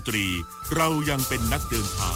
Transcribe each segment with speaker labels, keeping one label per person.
Speaker 1: นตรีเรายังเป็นนักเดินทาง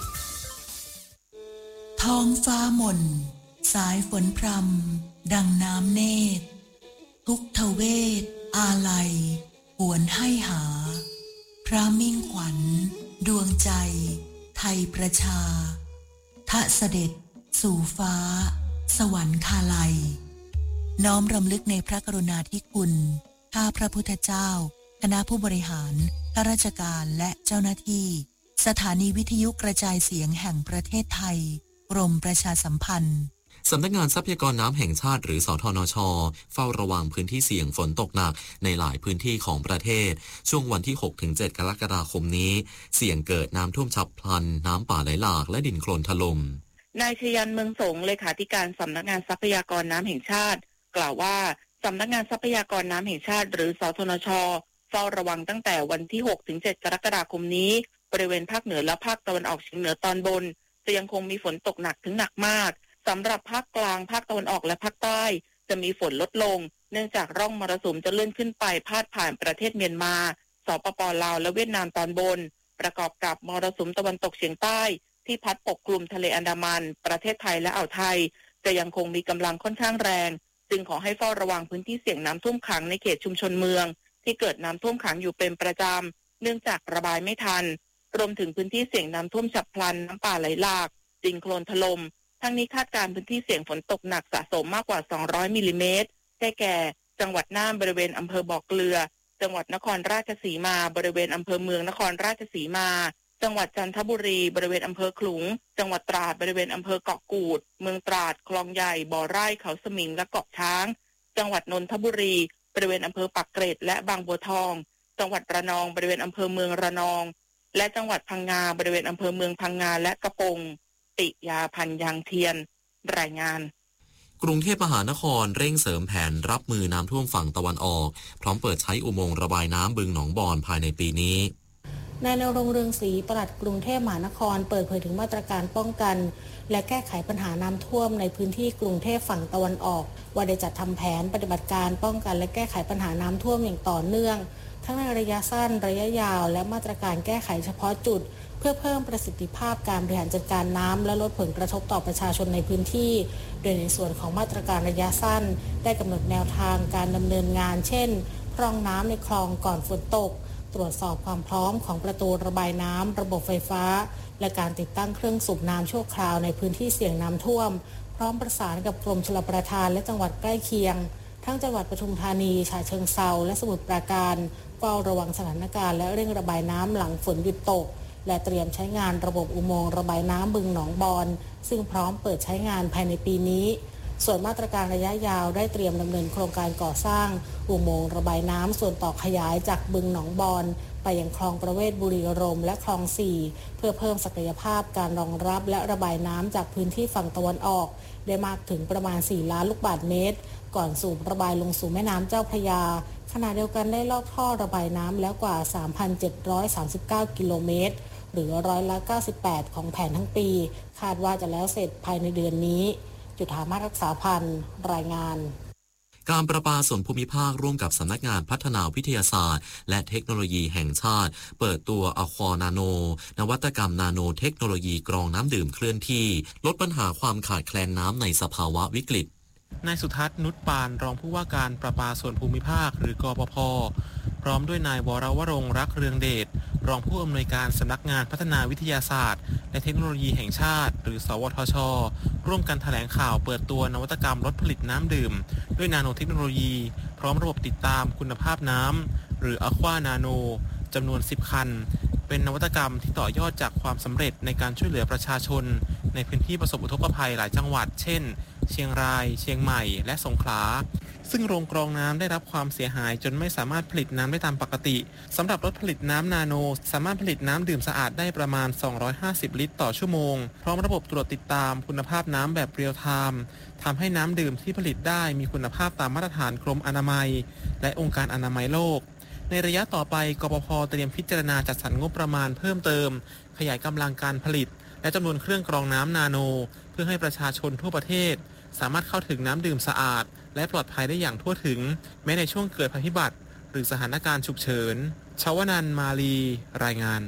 Speaker 2: ท้องฟ้าหม่นสายฝนพรำดังน้ำเนตรทุกทเวทอาลัยหวนให้หาพระมิ่งขวัญดวงใจไทยประชาทะเสด็จสู่ฟ้าสวรรคาลัยน้อมรำลึกในพระกรุณาธิคุณข้าพระพุทธเจ้าคณะผู้บริหารข้าราชการและเจ้าหน้าที่สถานีวิทยุกระจายเสียงแห่งประเทศไทยกรมประชาสัมพันธ์
Speaker 3: สำนักงานทรัพยากรน้ำแห่งชาติหรือสทนช.เฝ้าระวังพื้นที่เสี่ยงฝนตกหนักในหลายพื้นที่ของประเทศช่วงวันที่ 6-7 กรกฎาคมนี้เสี่ยงเกิดน้ำท่วมฉับพลันน้ำป่าไหลหลากและดินโคลนถล่ม
Speaker 4: นายชยันเมืองสงเลขาธิการสำนักงานทรัพยากรน้ำแห่งชาติกล่าวว่าสำนักงานทรัพยากรน้ำแห่งชาติหรือสทนช.เฝ้าระวังตั้งแต่วันที่ 6-7 กรกฎาคมนี้บริเวณภาคเหนือและภาคตะวันออกเฉียงเหนือตอนบนจะยังคงมีฝนตกหนักถึงหนักมากสำหรับภาคกลางภาคตะวันออกและภาคใต้จะมีฝนลดลงเนื่องจากร่องมรสุมจะเลื่อนขึ้นไปพาดผ่านประเทศเมียนมาสปป.ลาวและเวียดนามตอนบนประกอบกับมรสุมตะวันตกเฉียงใต้ที่พัดปกคลุมทะเลอันดามันประเทศไทยและอ่าวไทยจะยังคงมีกำลังค่อนข้างแรงจึงขอให้เฝ้าระวังพื้นที่เสี่ยงน้ำท่วมขังในเขตชุมชนเมืองที่เกิดน้ำท่วมขังอยู่เป็นประจำเนื่องจากระบายไม่ทันรวมถึงพื้นที่เสี่ยงน้ำท่วมฉับพลันน้ำป่าไหลหลากดินโคลนถล่มทั้งนี้คาดการณ์พื้นที่เสี่ยงฝนตกหนักสะสมมากกว่า200มิลลิเมตรได้แก่จังหวัดน่านบริเวณอำเภอบ่อเกลือจังหวัดนครราชสีมาบริเวณอำเภอเมืองนครราชสีมาจังหวัดจันทบุรีบริเวณอำเภอขลุงจังหวัดตราดบริเวณอำเภอเกาะกูดเมืองตราดคลองใหญ่บ่อไร่เขาสมิงและเกาะช้างจังหวัดนนทบุรีบริเวณอำเภอปากเกร็ดและบางบัวทองจังหวัดระนองบริเวณอำเภอเมืองระนองและจังหวัดพังงาบริเวณอำเภอเมืองพังงาและกระปงปิยาพันธ์ยางเทียนรายงาน
Speaker 3: กรุงเทพมหานครเร่งเสริมแผนรับมือน้ำท่วมฝั่งตะวันออกพร้อมเปิดใช้อุโมงค์ระบายน้ำบึงหนองบอนภายในปีนี้
Speaker 5: นายณรงค์ เรืองศรีปลัดกรุงเทพมหานครเปิดเผยถึงมาตรการป้องกันและแก้ไขปัญหาน้ำท่วมในพื้นที่กรุงเทพฝั่งตะวันออกว่าได้จัดทำแผนปฏิบัติการป้องกันและแก้ไขปัญหาน้ำท่วมอย่างต่อเนื่องทั้งในระยะสั้นระยะยาวและมาตรการแก้ไขเฉพาะจุดเพื่อเพิ่มประสิทธิภาพการบริหารจัดการน้ำและลดผลกระทบต่อประชาชนในพื้นที่โดยในส่วนของมาตรการระยะสั้นได้กำหนดแนวทางการดำเนินงานเช่นพร่องน้ำในคลองก่อนฝนตกตรวจสอบความพร้อมของประตูระบายน้ำระบบไฟฟ้าและการติดตั้งเครื่องสูบน้ำชั่วคราวในพื้นที่เสี่ยงน้ำท่วมพร้อมประสานกับกรมชลประทานและจังหวัดใกล้เคียงทั้งจังหวัดปทุมธานีฉะเชิงเทราและสมุทรปราการเฝ้าระวังสถานการณ์และเร่งระบายน้ำหลังฝนหยุดตกและเตรียมใช้งานระบบอุโมงค์ระบายน้ำบึงหนองบอนซึ่งพร้อมเปิดใช้งานภายในปีนี้ส่วนมาตรการระยะยาวได้เตรียมดำเนินโครงการก่อสร้างอุโมงค์ระบายน้ำส่วนต่อขยายจากบึงหนองบอนไปยังคลองประเวศบุรีรมย์และคลอง4เพื่อเพิ่มศักยภาพการรองรับและระบายน้ำจากพื้นที่ฝั่งตะวันออกได้มากถึงประมาณ4ล้านลูกบาศก์เมตรก่อนสูบระบายลงสู่แม่น้ำเจ้าพระยาขณะเดียวกันได้ลอกท่อระบายน้ำแล้วกว่า 3,739 กิโลเมตรหรือ98%ของแผนทั้งปีคาดว่าจะแล้วเสร็จภายในเดือนนี้จุฑามาศรักษาพันธ์รายงาน
Speaker 3: การประปาส่วนภูมิภาคร่วมกับสำนักงานพัฒนาวิทยาศาสตร์และเทคโนโลยีแห่งชาติเปิดตัวอะควานาโนนวัตกรรมนาโนเทคโนโลยีกรองน้ำดื่มเคลื่อนที่ลดปัญหาความขาดแคลนน้ำในสภาวะวิกฤต
Speaker 6: นายสุทัศน์ นุชปานรองผู้ว่าการประปาส่วนภูมิภาคหรือกปภ.พร้อมด้วยนายวรวรงค์รักเรืองเดชรองผู้อำนวยการสำนักงานพัฒนาวิทยาศาสตร์และเทคโนโลยีแห่งชาติหรือสวทช.ร่วมกันแถลงข่าวเปิดตัวนวัตกรรมลดผลิตน้ำดื่มด้วยนาโนเทคโนโลยีพร้อมระบบติดตามคุณภาพน้ำหรืออะควานาโนจำนวน10คันเป็นนวัตกรรมที่ต่อยอดจากความสำเร็จในการช่วยเหลือประชาชนในพื้นที่ประสบอุทกภัยหลายจังหวัดเช่นเชียงรายเชียงใหม่และสงขลาซึ่งโรงกรองน้ำได้รับความเสียหายจนไม่สามารถผลิตน้ำได้ตามปกติสำหรับรถผลิตน้ำนาโนสามารถผลิตน้ำดื่มสะอาดได้ประมาณ250ลิตรต่อชั่วโมงพร้อมระบบตรวจติดตามคุณภาพน้ำแบบเรียลไทม์ทำให้น้ำดื่มที่ผลิตได้มีคุณภาพตามมาตรฐานกรมอนามัยและองค์การอนามัยโลกในระยะต่อไปกปภ.เตรียมพิจารณาจัดสรรงบประมาณเพิ่มเติมขยายกำลังการผลิตและจำนวนเครื่องกรองน้ำนาโนเพื่อให้ประชาชนทั่วประเทศสามารถเข้าถึงน้ำดื่มสะอาดและปลอดภัยได้อย่างทั่วถึงแม้ในช่วงเกิดภัยพิบัติหรือสถานการณ์ฉุกเฉินชวนันท์ มาลีรายงาน